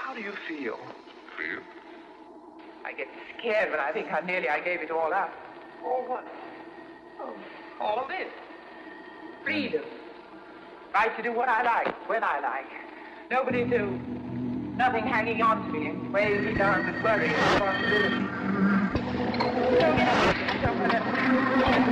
How do you feel? Feel? I get scared when I think how nearly I gave it all up. All what? Oh, all of this. Freedom. Right to do what I like, when I like. Nobody to... Nothing hanging on to me and weighing me down with worry and responsibility.